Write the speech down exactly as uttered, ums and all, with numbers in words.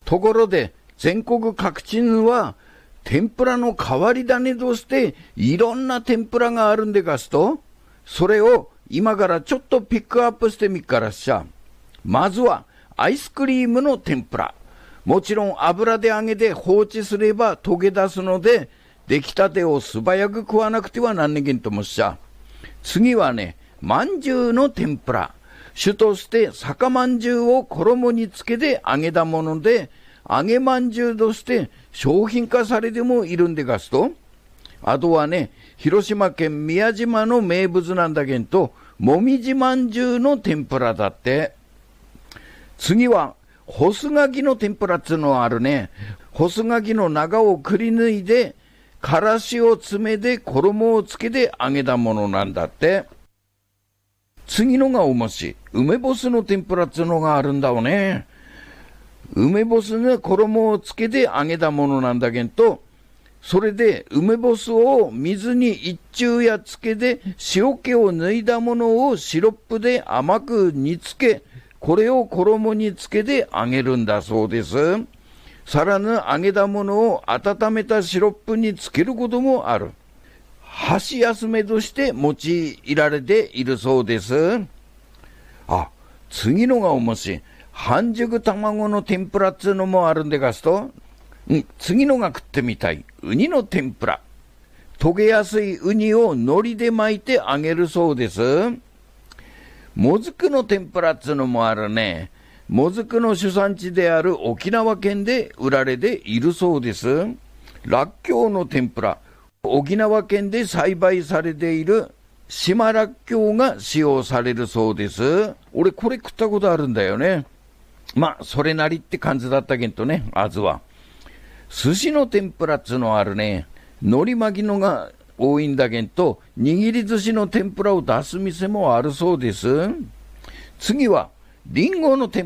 ところで、全国各地には、天ぷらの変わり種として、いろんな天ぷらがあるんでがすと、それを今からちょっとピックアップしてみっからっしゃ。まずは、アイスクリームの天ぷら。もちろん油で揚げて放置すれば溶け出すので、出来たてを素早く食わなくてはなんねげんともっしゃ。次はね、まんじゅうの天ぷら。主として酒まんじゅうを衣につけて揚げたもので、揚げまんじゅうとして商品化されてもいるんでがすと。あとはね、広島県宮島の名物なんだけんと、もみじまんじゅうの天ぷらだって。次は、ホスガキの天ぷらっつうのがあるね。ホスガキの中をくり抜いて、からしを詰めて衣をつけて揚げたものなんだって。次のがおもし、梅干しの天ぷらっつうのがあるんだよね。梅干しに衣をつけて揚げたものなんだけど、それで梅干しを水に一中やつけて塩気を抜いたものをシロップで甘く煮つけ、これを衣につけて揚げるんだそうです。さらに揚げたものを温めたシロップにつけることもある。箸休めとして用いられているそうです。あ、次のがおもしい。半熟卵の天ぷらっつうのもあるんでがすと、うん、次のが食ってみたい。ウニの天ぷら。溶けやすいウニを海苔で巻いて揚げるそうです。もずくの天ぷらっつうのもあるね。もずくの主産地である沖縄県で売られているそうです。らっきょうの天ぷら。沖縄県で栽培されている島らっきょうが使用されるそうです。俺これ食ったことあるんだよね。まあ、それなりって感じだったけんとね、あずは。寿司の天ぷらっつうのあるね。海苔巻きのが多いんだけんと、握り寿司の天ぷらを出す店もあるそうです。次は、リンゴの天ぷら。